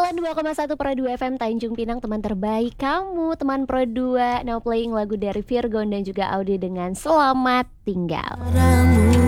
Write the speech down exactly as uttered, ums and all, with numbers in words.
sembilan puluh dua koma satu Pro dua F M Tanjung Pinang, teman terbaik kamu, teman Pro dua. Now playing lagu dari Virgon dan juga Audi dengan Selamat Tinggal.